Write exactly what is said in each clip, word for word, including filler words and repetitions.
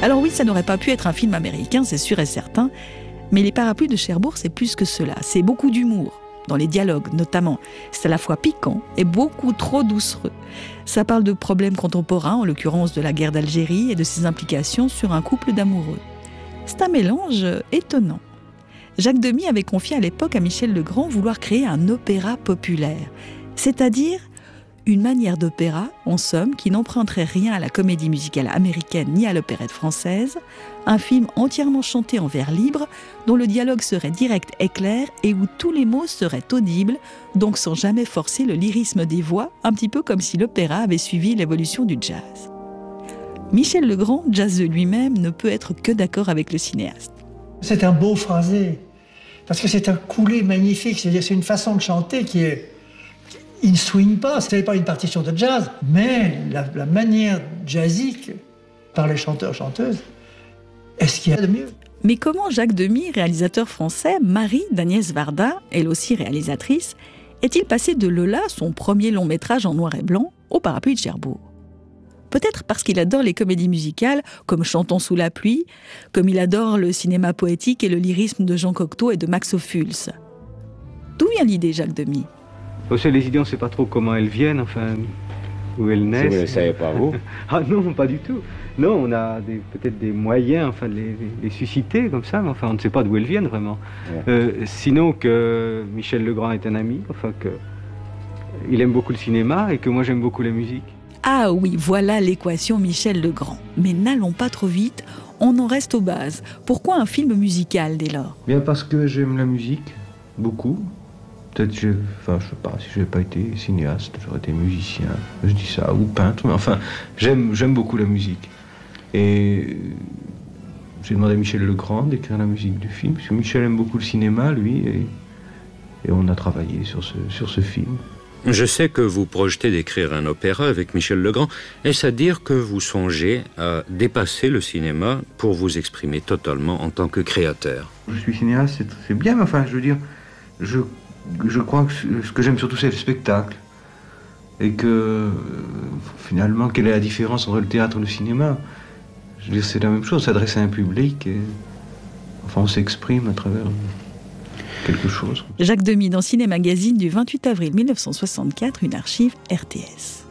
Alors oui, ça n'aurait pas pu être un film américain, c'est sûr et certain, mais Les Parapluies de Cherbourg, c'est plus que cela. C'est beaucoup d'humour, dans les dialogues notamment. C'est à la fois piquant et beaucoup trop doucereux. Ça parle de problèmes contemporains, en l'occurrence de la guerre d'Algérie et de ses implications sur un couple d'amoureux. C'est un mélange étonnant. Jacques Demy avait confié à l'époque à Michel Legrand vouloir créer un opéra populaire, c'est-à-dire une manière d'opéra, en somme, qui n'emprunterait rien à la comédie musicale américaine ni à l'opérette française, un film entièrement chanté en vers libre, dont le dialogue serait direct et clair et où tous les mots seraient audibles, donc sans jamais forcer le lyrisme des voix, un petit peu comme si l'opéra avait suivi l'évolution du jazz. Michel Legrand, jazzeux lui-même, ne peut être que d'accord avec le cinéaste. C'est un beau phrasé, parce que c'est un couplet magnifique, c'est-à-dire c'est une façon de chanter qui est... Il ne swing pas, ce n'est pas une partition de jazz, mais la, la manière jazzique par les chanteurs-chanteuses, est-ce qu'il y a de mieux ? Mais comment Jacques Demy, réalisateur français, mari d'Agnès Varda, elle aussi réalisatrice, est-il passé de Lola, son premier long métrage en noir et blanc, au Parapluie de Cherbourg ? Peut-être parce qu'il adore les comédies musicales, comme Chantons sous la pluie, comme il adore le cinéma poétique et le lyrisme de Jean Cocteau et de Max Ophuls. D'où vient l'idée, Jacques Demy ? Aussi, les idées, on ne sait pas trop comment elles viennent, enfin, où elles naissent. Si vous ne le savez pas, vous ? Ah non, pas du tout. Non, on a des, peut-être des moyens, enfin, de les, les, les susciter comme ça, mais enfin, on ne sait pas d'où elles viennent vraiment. Ouais. Euh, sinon que Michel Legrand est un ami, enfin, que il aime beaucoup le cinéma et que moi j'aime beaucoup la musique. Ah oui, voilà l'équation Michel Legrand. Mais n'allons pas trop vite, on en reste aux bases. Pourquoi un film musical dès lors ? Bien parce que j'aime la musique, beaucoup. Peut-être, je, enfin, je sais pas, si je n'avais pas été cinéaste, j'aurais été musicien, je dis ça, ou peintre, mais enfin, j'aime, j'aime beaucoup la musique. Et j'ai demandé à Michel Legrand d'écrire la musique du film, parce que Michel aime beaucoup le cinéma, lui, et, et on a travaillé sur ce, sur ce film. Je sais que vous projetez d'écrire un opéra avec Michel Legrand. Est-ce à dire que vous songez à dépasser le cinéma pour vous exprimer totalement en tant que créateur ? Je suis cinéaste, c'est, c'est bien, mais enfin, je veux dire, je... Je crois que ce que j'aime surtout, c'est le spectacle. Et que, euh, finalement, quelle est la différence entre le théâtre et le cinéma ? Je veux dire, c'est la même chose, s'adresser à un public et... Enfin, on s'exprime à travers quelque chose. Jacques Demy dans Ciné Magazine du vingt-huit avril mille neuf cent soixante-quatre, une archive R T S.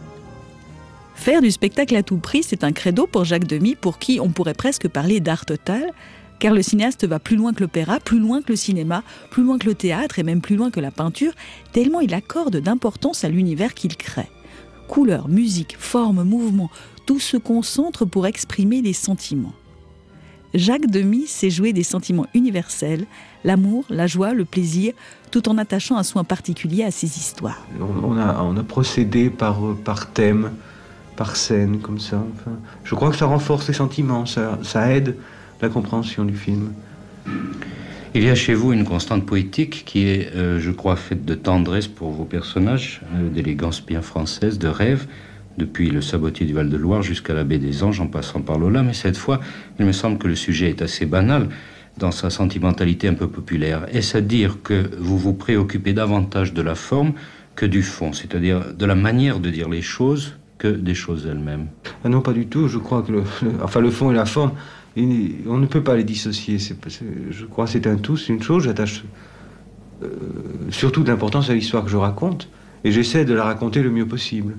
Faire du spectacle à tout prix, c'est un credo pour Jacques Demy, pour qui on pourrait presque parler d'art total, car le cinéaste va plus loin que l'opéra, plus loin que le cinéma, plus loin que le théâtre et même plus loin que la peinture, tellement il accorde d'importance à l'univers qu'il crée. Couleurs, musique, forme, mouvement, tout se concentre pour exprimer les sentiments. Jacques Demy sait jouer des sentiments universels, l'amour, la joie, le plaisir, tout en attachant un soin particulier à ses histoires. On a, on a procédé par, par thème, par scène, comme ça. Enfin, je crois que ça renforce les sentiments, ça, ça aide la compréhension du film. Il y a chez vous une constante poétique qui est, euh, je crois, faite de tendresse pour vos personnages, euh, d'élégance bien française, de rêve, depuis le sabotier du Val-de-Loire jusqu'à la baie des Anges, en passant par Lola. Mais cette fois, il me semble que le sujet est assez banal dans sa sentimentalité un peu populaire. Est-ce à dire que vous vous préoccupez davantage de la forme que du fond, c'est-à-dire de la manière de dire les choses que des choses elles-mêmes ? Ah non, pas du tout. Je crois que le, le, enfin, le fond et la forme, on ne peut pas les dissocier. C'est, c'est, je crois que c'est un tout, c'est une chose. J'attache euh, surtout de l'importance à l'histoire que je raconte, et j'essaie de la raconter le mieux possible.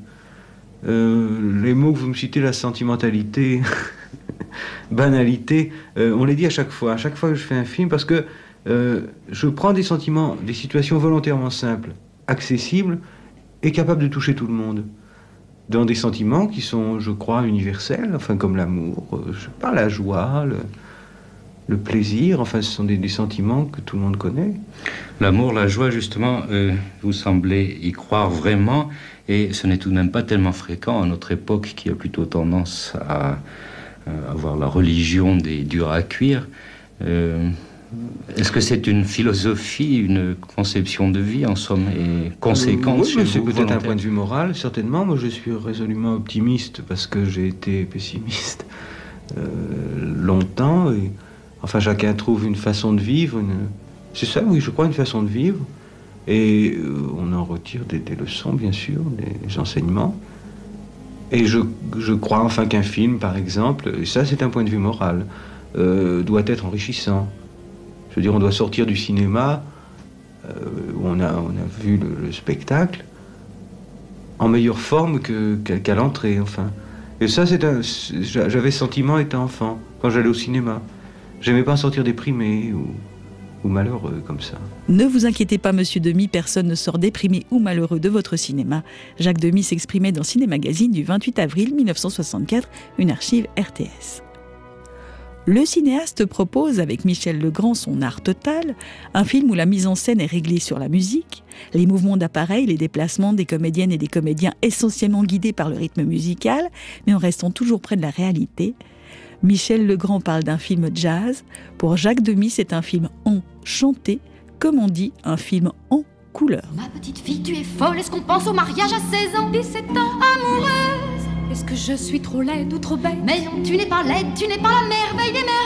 Euh, les mots que vous me citez, la sentimentalité, banalité, euh, on les dit à chaque fois, à chaque fois que je fais un film, parce que euh, je prends des sentiments, des situations volontairement simples, accessibles et capables de toucher tout le monde. Dans des sentiments qui sont, je crois, universels, enfin comme l'amour, euh, je sais pas, la joie, le, le plaisir, enfin ce sont des, des sentiments que tout le monde connaît. L'amour, la joie, justement, euh, vous semblez y croire vraiment, et ce n'est tout de même pas tellement fréquent à notre époque qui a plutôt tendance à, à avoir la religion des durs à cuire. Euh, Est-ce que c'est une philosophie, une conception de vie, en somme, et conséquente euh, oui, chez c'est vous, peut-être volontaire. Un point de vue moral, certainement. Moi, je suis résolument optimiste parce que j'ai été pessimiste euh, longtemps. Et, enfin, chacun trouve une façon de vivre. Une... C'est ça, oui, je crois, une façon de vivre. Et euh, on en retire des, des leçons, bien sûr, des enseignements. Et je, je crois enfin qu'un film, par exemple, et ça c'est un point de vue moral, euh, doit être enrichissant. Je veux dire, on doit sortir du cinéma, euh, où on a, on a vu le, le spectacle, en meilleure forme que, qu'à, qu'à l'entrée, enfin. Et ça, c'est un, c'est, j'avais ce sentiment étant enfant, quand j'allais au cinéma. J'aimais pas sortir déprimé ou, ou malheureux comme ça. Ne vous inquiétez pas, monsieur Demy, personne ne sort déprimé ou malheureux de votre cinéma. Jacques Demy s'exprimait dans Ciné Magazine du vingt-huit avril mille neuf cent soixante-quatre, une archive R T S. Le cinéaste propose avec Michel Legrand son Art total, un film où la mise en scène est réglée sur la musique, les mouvements d'appareil, les déplacements des comédiennes et des comédiens essentiellement guidés par le rythme musical, mais en restant toujours près de la réalité. Michel Legrand parle d'un film jazz. Pour Jacques Demy, c'est un film en chanté, comme on dit, un film en couleur. Ma petite fille, tu es folle, est-ce qu'on pense au mariage à seize ans, dix-sept ans, amoureuse? Est-ce que je suis trop laide ou trop bête? Mais non, tu n'es pas laide, tu n'es pas la merveille des merveilles.